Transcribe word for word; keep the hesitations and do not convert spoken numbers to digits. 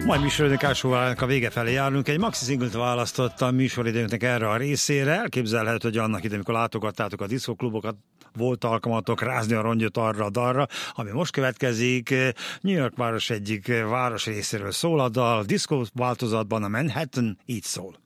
Majd műsoridőnk ásóvának a vége felé járunk. Egy maxi szinglet választottam műsoridőnknek erre a részére. Elképzelhető, hogy annak idején, amikor látogattátok a diszkoklubokat, volt alkalmatok rázni a rongyot arra-darra, ami most következik. New York város egyik város részéről szól a dal, diszkó változatban a Manhattan így szól.